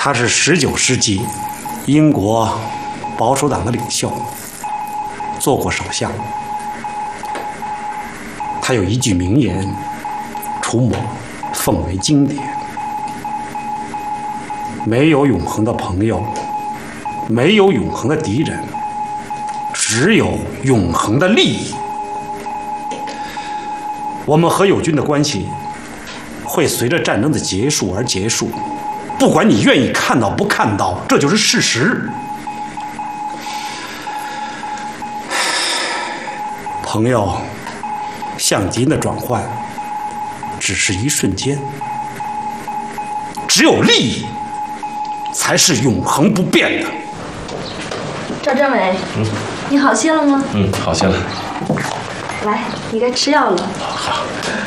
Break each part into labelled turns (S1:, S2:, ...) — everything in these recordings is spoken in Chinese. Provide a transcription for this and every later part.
S1: 他是19世纪英国保守党的领袖，做过首相。他有一句名言，楚某奉为经典：没有永恒的朋友，没有永恒的敌人，只有永恒的利益。我们和友军的关系会随着战争的结束而结束，不管你愿意看到不看到，这就是事实。朋友向敌人的转换只是一瞬间，只有利益才是永恒不变的。
S2: 赵政委，你好些了吗？
S3: 好些了。
S2: 来，你该吃药了。
S3: 好。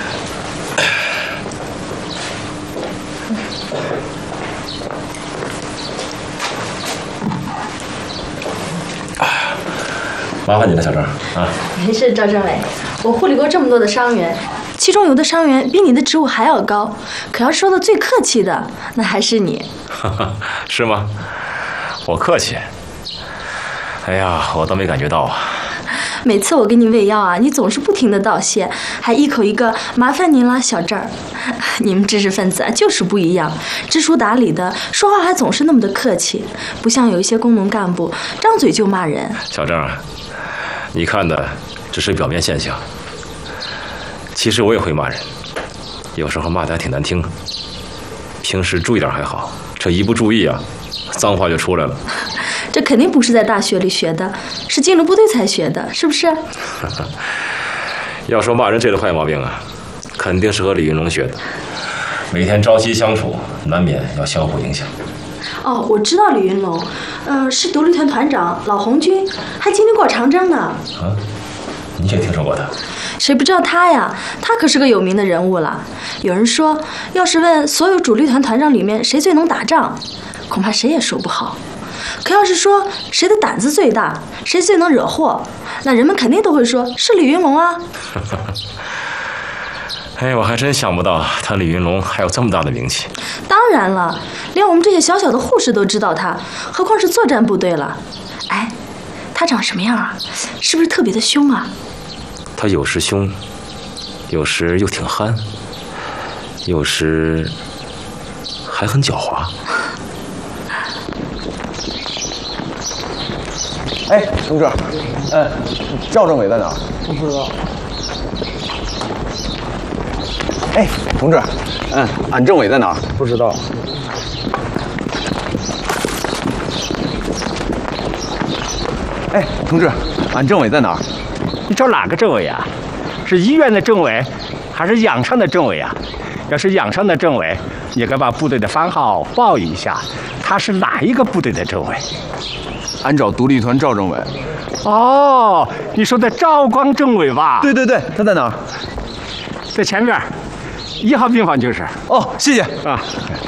S3: 麻烦你了，小郑啊。
S2: 没事，赵政委，我护理过这么多的伤员，其中有的伤员比你的职务还要高，可要说的最客气的，那还是你。
S3: 是吗？我客气？哎呀，我倒没感觉到啊。
S2: 每次我给你喂药啊，你总是不停的道谢，还一口一个麻烦您啦，小郑儿。你们知识分子啊，就是不一样，知书达理的，说话还总是那么的客气，不像有一些工农干部张嘴就骂人。
S3: 小郑啊，你看的只是表面现象，其实我也会骂人，有时候骂得还挺难听。平时注意点还好，这一不注意啊，脏话就出来了。
S2: 这肯定不是在大学里学的，是进了部队才学的，是不是？
S3: 要说骂人这类坏毛病啊，肯定是和李云龙学的。每天朝夕相处，难免要相互影响。
S2: 哦，我知道李云龙，是独立团团长，老红军，还经历过长征呢。
S3: 啊，你也听说过他？
S2: 谁不知道他呀？他可是个有名的人物了。有人说，要是问所有主力团团长里面谁最能打仗，恐怕谁也说不好。可要是说谁的胆子最大，谁最能惹祸，那人们肯定都会说是李云龙啊。
S3: 哎，我还真想不到他李云龙还有这么大的名气。
S2: 当然了，连我们这些小小的护士都知道他，何况是作战部队了。哎，他长什么样啊？是不是特别的凶啊？
S3: 他有时凶，有时又挺憨，有时还很狡猾。
S4: 哎，同志，赵政委在哪儿？
S5: 不知道。
S4: 哎，同志，俺政委在哪儿？
S5: 不知道。
S4: 哎，同志，俺政委在哪儿？
S5: 你找哪个政委啊？是医院的政委，还是养伤的政委啊？要是养伤的政委，你该把部队的番号报一下，他是哪一个部队的政委？
S4: 俺找独立团赵政委。
S5: 哦，你说的赵光政委吧？
S4: 对，他在哪儿？
S5: 在前面，1号病房就是。
S4: 哦，谢谢啊。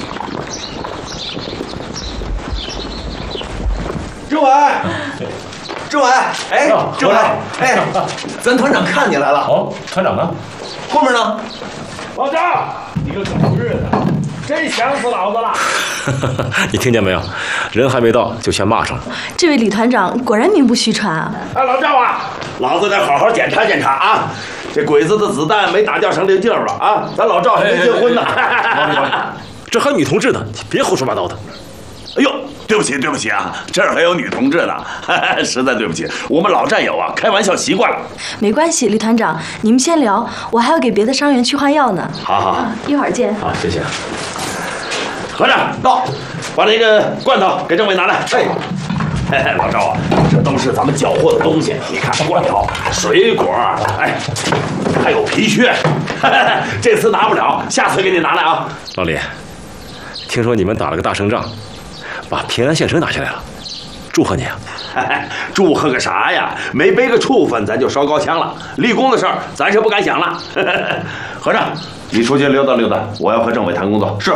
S4: 政委，政委，哎，政委，哎，咱团长看你来了。
S3: 哦，团长呢？
S4: 后面呢？
S5: 老赵，你个狗日的，真想死老子了！
S3: 你听见没有？人还没到就先骂上了。
S2: 这位李团长果然名不虚传啊！
S6: 哎，老赵啊，老子得好好检查检查啊！这鬼子的子弹没打掉上这劲儿了啊！咱老赵还没结婚呢。
S3: 这还女同志呢，你别胡说八道的。
S6: 哎呦，对不起啊，这儿还有女同志呢，实在对不起，我们老战友啊，开玩笑习惯了。
S2: 没关系，李团长，你们先聊，我还要给别的伤员去换药呢。
S6: 好，
S2: 一会儿见。
S3: 好，谢谢。
S6: 合着到，把那个罐头给政委拿来。哎，老赵啊，这都是咱们缴获的东西，你看罐头、水果，哎，还有皮靴，这次拿不了，下次给你拿来啊。
S3: 老李，听说你们打了个大胜仗，把平安县城拿下来了，祝贺你啊！
S6: 祝贺个啥呀？没背个处分，咱就烧高枪了。立功的事儿，咱是不敢想了。和尚，你出去溜达溜达，我要和政委谈工作。是。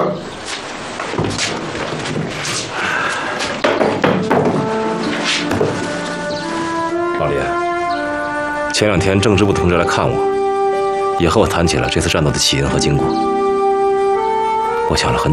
S3: 老李，前2天政治部同志来看我，也和我谈起了这次战斗的起因和经过。我想了很久。